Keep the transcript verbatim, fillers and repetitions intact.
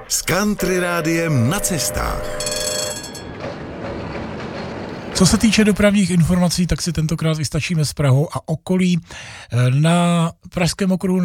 S Country Rádiem na cestách. Co se týče dopravních informací, tak si tentokrát vystačíme s Prahou a okolí. Na pražském okruhu